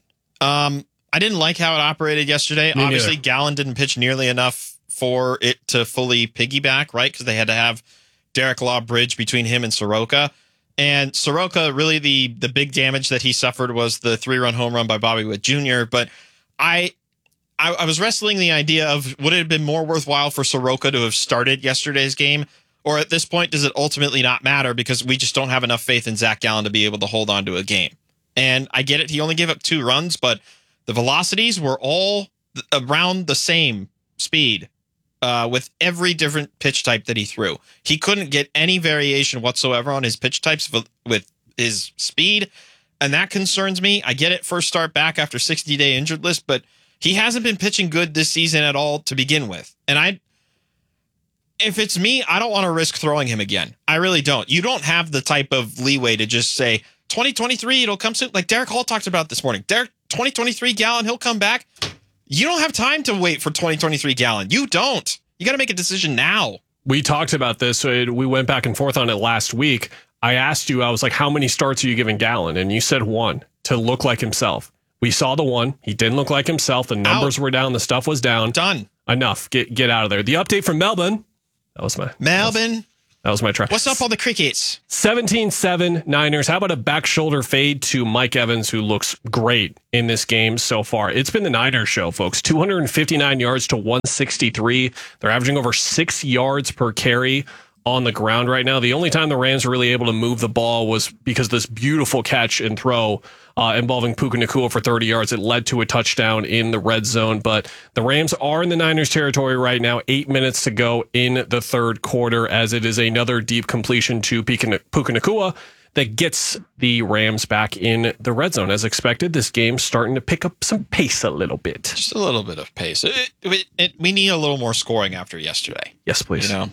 I didn't like how it operated yesterday. Me Obviously, neither. Gallen didn't pitch nearly enough for it to fully piggyback, right? Because they had to have Derek Law bridge between him and Soroka. And Soroka, really the big damage that he suffered was the 3-run home run by Bobby Witt Jr. But I was wrestling the idea of, would it have been more worthwhile for Soroka to have started yesterday's game? Or at this point, does it ultimately not matter because we just don't have enough faith in Zach Gallen to be able to hold on to a game? And I get it. He only gave up 2 runs, but the velocities were all around the same speed with every different pitch type that he threw. He couldn't get any variation whatsoever on his pitch types with his speed, and that concerns me. I get it, first start back after 60-day injured list, but he hasn't been pitching good this season at all to begin with. And if it's me, I don't want to risk throwing him again. I really don't. You don't have the type of leeway to just say, 2023, it'll come soon. Like Derek Hall talked about this morning. 2023 Gallen, he'll come back. You don't have time to wait for 2023 Gallen. You don't. You got to make a decision now. We talked about this. We went back and forth on it last week. I asked you, I was like, how many starts are you giving Gallen? And you said 1 to look like himself. We saw the 1. He didn't look like himself. The numbers were down. The stuff was down. Done. Enough. Get out of there. The update from Melbourne. That was my That was my try. What's up, all the crickets? 17-7 Niners. How about a back shoulder fade to Mike Evans, who looks great in this game so far? It's been the Niners show, folks. 259 yards to 163. They're averaging over 6 yards per carry on the ground right now. The only time the Rams were really able to move the ball was because this beautiful catch and throw involving Puka Nacua for 30 yards. It led to a touchdown in the red zone, but the Rams are in the Niners territory right now. 8 minutes to go in the third quarter, as it is another deep completion to Puka Nacua that gets the Rams back in the red zone. As expected, this game's starting to pick up some pace a little bit. Just a little bit of pace. We need a little more scoring after yesterday. Yes, please. You know,